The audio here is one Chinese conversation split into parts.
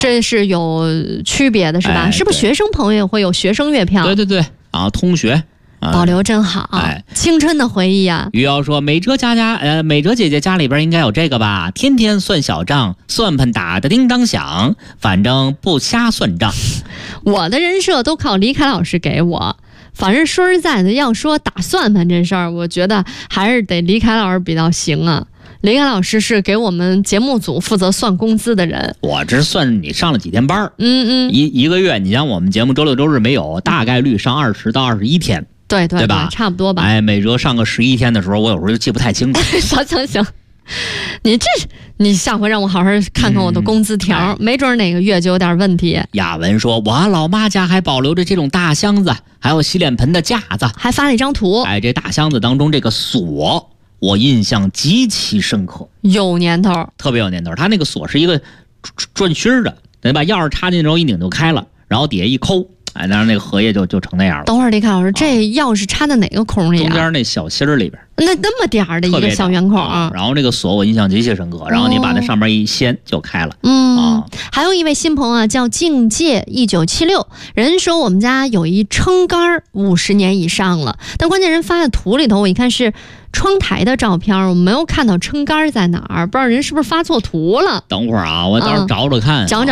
这是有区别的是吧？是不是学生朋友会有学生月票？ 对啊，同学。 保留真好，青春的回忆啊！ 余姚说，美哲姐姐家里边应该有这个吧？天天算小账，算盘打得叮当响，反正不瞎算账。 我的人设都靠李凯老师给我。反正说实在的，要说打算盘这事儿，我觉得还是得李凯老师比较行啊。李凯老师是给我们节目组负责算工资的人。 我这算你上了几天班，一个月，你像我们节目周六周日没有，大概率上20到21天。对吧？ 差不多吧。 美哲上个11天的时候，我有时候就记不太清楚。 行，你下回让我好好看看我的工资条，没准哪个月就有点问题。 雅文说，我老妈家还保留着这种大箱子，还有洗脸盆的架子， 还发了一张图。 这大箱子当中这个锁，我印象极其深刻， 有年头， 特别有年头。它那个锁是一个转芯的，得把钥匙插进之后一拧就开了，然后底下一抠。当然那个荷叶就成那样了。 等会儿李凯老师，这钥匙插在哪个孔里中间那小芯儿里边。 那么点儿的一个小圆孔然后这个锁我印象极其深刻，然后你把那上面一掀就开了。 还有一位新朋友啊，叫境界1976，人说我们家有一撑杆50年以上了，但关键人发的图里头我一看是窗台的照片，我没有看到撑杆在哪儿，不知道人是不是发错图了。 等会儿啊，我到时候找找看。 找。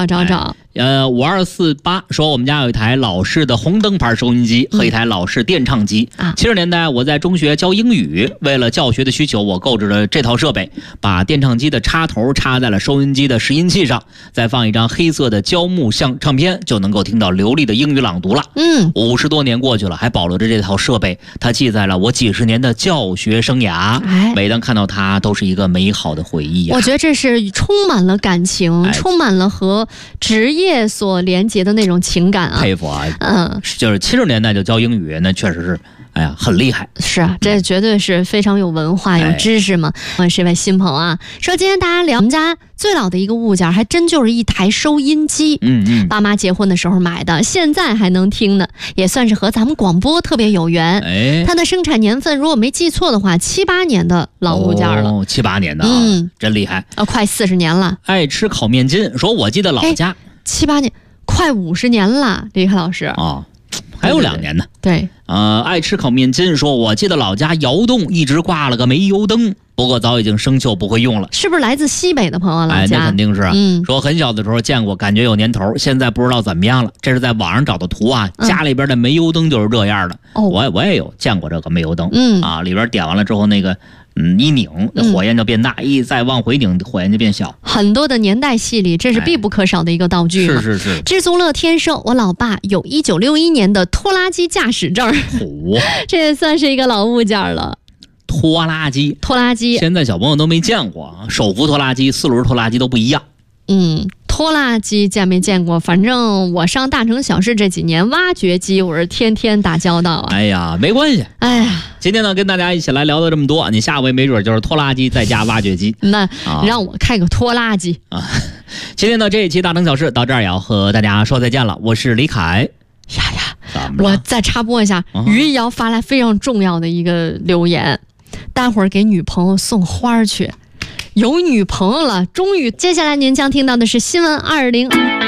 5248说我们家有一台老式的红灯牌收音机和一台老式电唱机。70年代我在中学教英语，为了教学的需求，我购置了这套设备，把电唱机的插头插在了收音机的拾音器上，再放一张黑色的胶木唱片，就能够听到流利的英语朗读了。50多年过去了，还保留着这套设备，它记载了我几十年的教学生涯。每当看到它，都是一个美好的回忆。 我觉得这是充满了感情，充满了和职业所连接的那种情感啊！ 佩服啊！就是70年代就教英语，那确实是，很厉害。 是啊，这绝对是非常有文化、有知识嘛。是一位新朋友啊，说今天大家聊我们家最老的一个物件，还真就是一台收音机。爸妈结婚的时候买的，现在还能听呢，也算是和咱们广播特别有缘。它的生产年份如果没记错的话，7、8年的老物件了。 7、8年的啊，真厉害。 快40年了。 爱吃烤面筋，说我记得老家 7、8年，快50年了，李凯老师还有2年呢。 对， 爱吃烤面筋说，我记得老家窑洞一直挂了个煤油灯，不过早已经生锈不会用了。 是不是来自西北的朋友老家？ 那肯定是啊。说很小的时候见过，感觉有年头，现在不知道怎么样了。这是在网上找的图啊，家里边的煤油灯就是这样的。我也有见过这个煤油灯。里边点完了之后那个一拧，火焰就变大，再往回拧，火焰就变小。 很多的年代戏里，这是必不可少的一个道具。 是。 知足乐天说，我老爸有1961年的拖拉机驾驶证，这也算是一个老物件了。 拖拉机，现在小朋友都没见过啊，手扶拖拉机、4轮拖拉机都不一样。 拖拉机见没见过？反正我上大城小市这几年，挖掘机我是天天打交道啊。 没关系。今天呢，跟大家一起来聊到这么多，你下回没准就是拖拉机再加挖掘机。 那让我开个拖拉机啊！今天呢，这一期大城小事到这儿也要和大家说再见了。我是李凯。 我再插播一下，于瑶发来非常重要的一个留言，待会儿给女朋友送花去。有女朋友了，终于。接下来您将听到的是新闻2022。